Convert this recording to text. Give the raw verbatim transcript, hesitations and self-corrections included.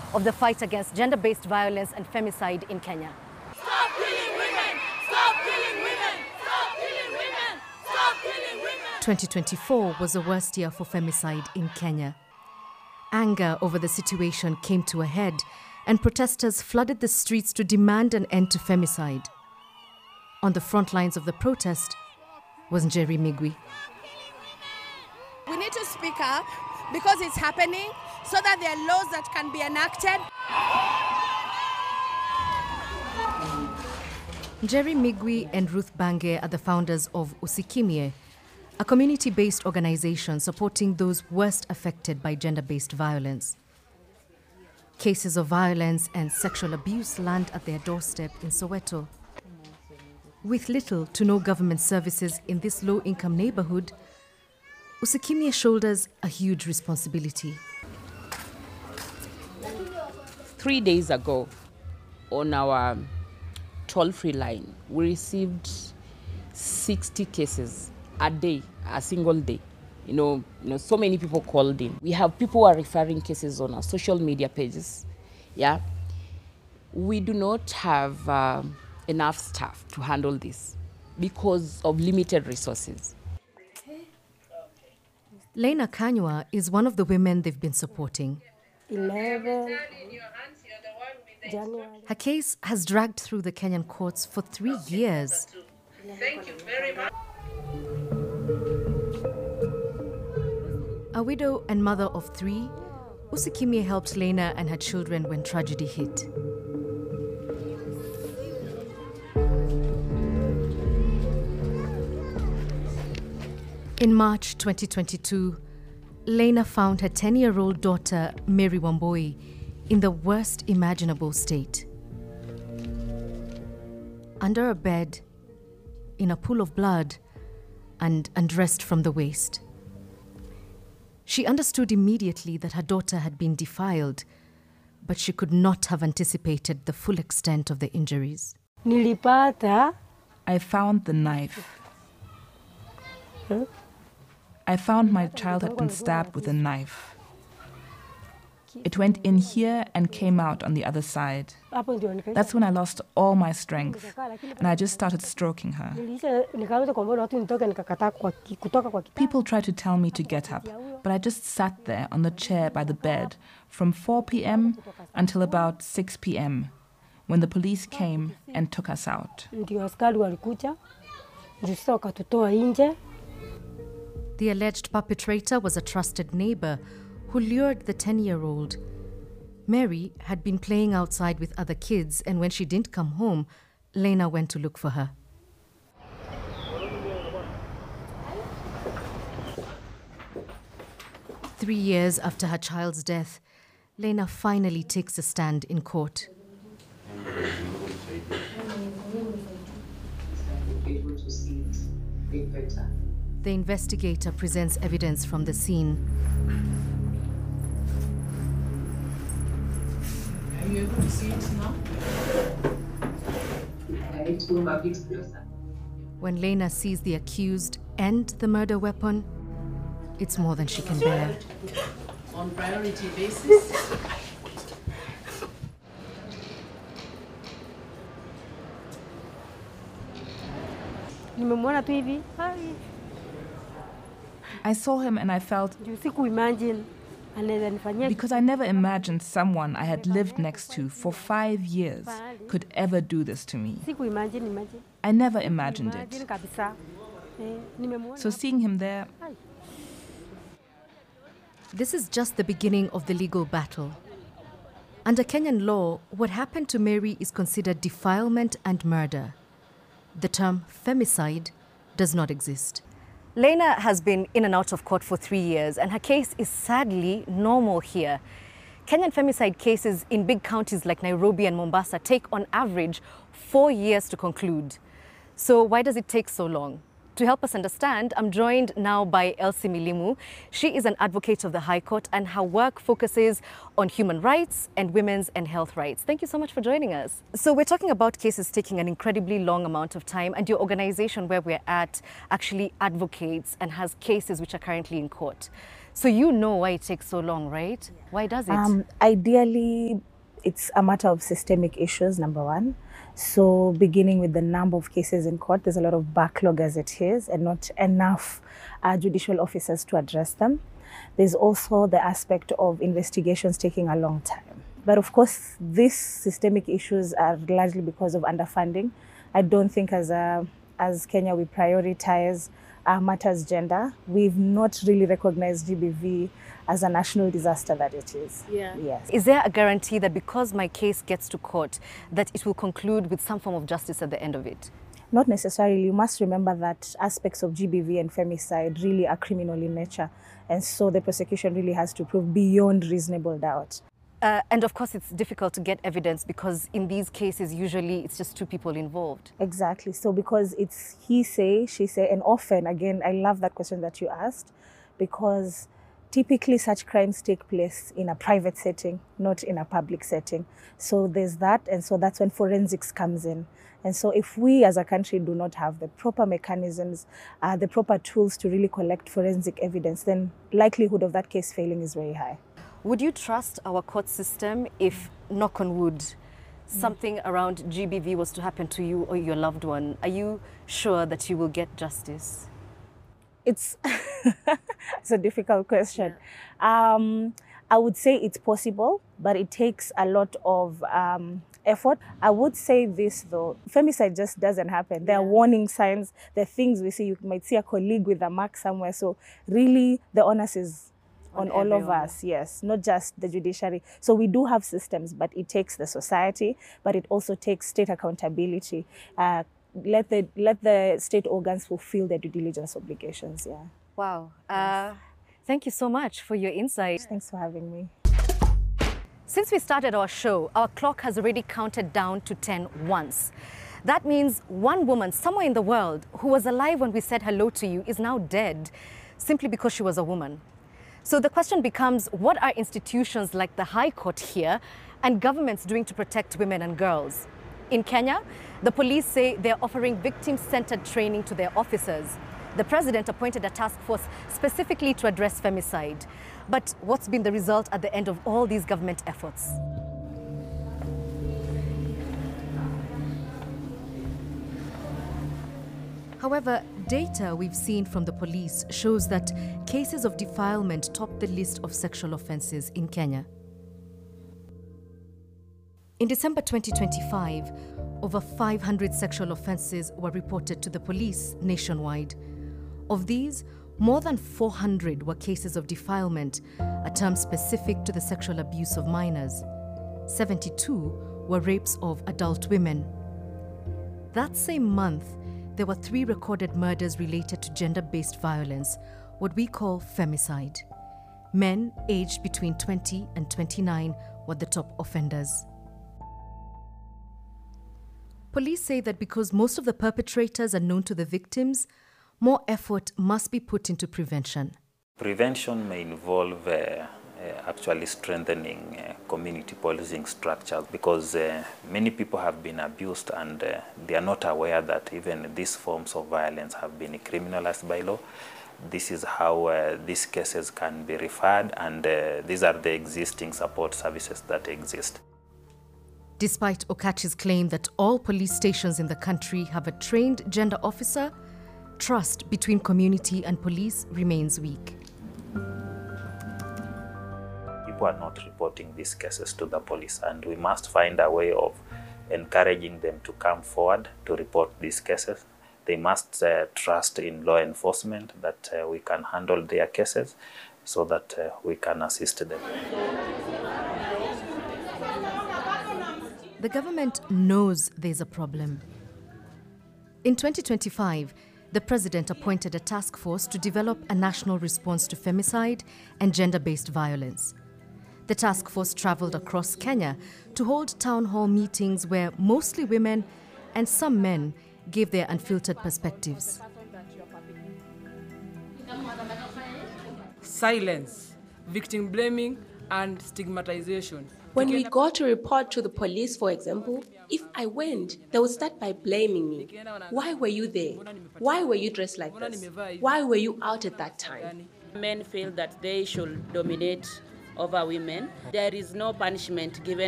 of the fight against gender-based violence and femicide in Kenya. Stop killing women! Stop killing women! Stop killing women! Stop killing women! twenty twenty-four was the worst year for femicide in Kenya. Anger over the situation came to a head, and protesters flooded the streets to demand an end to femicide. On the front lines of the protest was Njeri Migwi. We need to speak up because it's happening so that there are laws that can be enacted. Njeri Migwi and Ruth Bange are the founders of Usikimye, a community-based organization supporting those worst affected by gender-based violence. Cases of violence and sexual abuse land at their doorstep in Soweto. With little to no government services in this low-income neighborhood, Usikimye shoulders a huge responsibility. Three days ago, on our toll-free line, we received sixty cases a day, a single day. You know, you know, so many people called in. We have people who are referring cases on our social media pages. Yeah, we do not have uh, enough staff to handle this because of limited resources. Lena Kanywa is one of the women they've been supporting. eleven January. Her case has dragged through the Kenyan courts for three years. Thank you very much. A widow and mother of three, Usikimye helped Lena and her children when tragedy hit. In March twenty twenty-two, Lena found her ten-year-old daughter, Mary Wamboi, in the worst imaginable state. Under a bed, in a pool of blood, and undressed from the waist. She understood immediately that her daughter had been defiled, but she could not have anticipated the full extent of the injuries. Nilipata. I found the knife. Huh? I found my child had been stabbed with a knife. It went in here and came out on the other side. That's when I lost all my strength, and I just started stroking her. People tried to tell me to get up, but I just sat there on the chair by the bed from four p m until about six p m when the police came and took us out. The alleged perpetrator was a trusted neighbor who lured the ten-year-old. Mary had been playing outside with other kids, and when she didn't come home, Lena went to look for her. Three years after her child's death, Lena finally takes a stand in court. The investigator presents evidence from the scene. Are you able to see it now? When Lena sees the accused and the murder weapon, it's more than she can bear. On priority basis. I saw him and I felt, because I never imagined someone I had lived next to for five years could ever do this to me. I never imagined it. So seeing him there... This is just the beginning of the legal battle. Under Kenyan law, what happened to Mary is considered defilement and murder. The term femicide does not exist. Lena has been in and out of court for three years, and her case is sadly normal here. Kenyan femicide cases in big counties like Nairobi and Mombasa take on average four years to conclude. So why does it take so long? To help us understand, I'm joined now by Elsie Milimu. She is an advocate of the High Court, and her work focuses on human rights and women's and health rights. Thank you so much for joining us. So we're talking about cases taking an incredibly long amount of time, and your organization where we're at actually advocates and has cases which are currently in court. So you know why it takes so long, right? Why does it? Um, ideally, it's a matter of systemic issues, number one. So beginning with the number of cases in court, there's a lot of backlog as it is and not enough uh, judicial officers to address them. There's also the aspect of investigations taking a long time. But of course, these systemic issues are largely because of underfunding. I don't think as, a, as Kenya we prioritize uh, matters gender. We've not really recognized G B V as a national disaster that it is. Yeah. Yes. Is there a guarantee that because my case gets to court, that it will conclude with some form of justice at the end of it? Not necessarily. You must remember that aspects of G B V and femicide really are criminal in nature. And so the prosecution really has to prove beyond reasonable doubt. Uh, and of course, it's difficult to get evidence because in these cases, usually it's just two people involved. Exactly. So because it's he say, she say, and often, again, I love that question that you asked, because typically such crimes take place in a private setting, not in a public setting. So there's that, and so that's when forensics comes in. And so if we as a country do not have the proper mechanisms, uh, the proper tools to really collect forensic evidence, then likelihood of that case failing is very high. Would you trust our court system if, knock on wood, something around G B V was to happen to you or your loved one? Are you sure that you will get justice? It's, it's a difficult question. Yeah. Um, I would say it's possible, but it takes a lot of um, effort. I would say this though, femicide just doesn't happen. There are warning signs, there are things we see. You might see a colleague with a mark somewhere. So really the onus is on, on all everyone. Of us, yes, not just the judiciary. So we do have systems, but it takes the society, but it also takes state accountability. Uh, let the let the state organs fulfill their due diligence obligations. Yeah. Wow. Uh, thank you so much for your insight. Thanks for having me. Since we started our show, our clock has already counted down to ten once. That means one woman somewhere in the world who was alive when we said hello to you is now dead simply because she was a woman. So the question becomes, what are institutions like the High Court here and governments doing to protect women and girls? In Kenya, the police say they're offering victim-centered training to their officers. The president appointed a task force specifically to address femicide. But what's been the result at the end of all these government efforts? However, data we've seen from the police shows that cases of defilement top the list of sexual offences in Kenya. In December twenty twenty-five, over five hundred sexual offences were reported to the police nationwide. Of these, more than four hundred were cases of defilement, a term specific to the sexual abuse of minors. seventy-two were rapes of adult women. That same month, there were three recorded murders related to gender-based violence, what we call femicide. Men aged between twenty and twenty-nine were the top offenders. Police say that because most of the perpetrators are known to the victims, more effort must be put into prevention. Prevention may involve uh, uh, actually strengthening uh, community policing structures because uh, many people have been abused and uh, they are not aware that even these forms of violence have been criminalized by law. This is how uh, these cases can be referred, and uh, these are the existing support services that exist. Despite Okachi's claim that all police stations in the country have a trained gender officer, trust between community and police remains weak. People are not reporting these cases to the police, and we must find a way of encouraging them to come forward to report these cases. They must uh, trust in law enforcement that uh, we can handle their cases so that uh, we can assist them. The government knows there's a problem. In twenty twenty-five, the president appointed a task force to develop a national response to femicide and gender-based violence. The task force traveled across Kenya to hold town hall meetings where mostly women and some men gave their unfiltered perspectives. Silence, victim blaming, and stigmatization. When we go to report to the police, for example, if I went, they would start by blaming me. Why were you there? Why were you dressed like this? Why were you out at that time? Men feel that they should dominate over women. There is no punishment given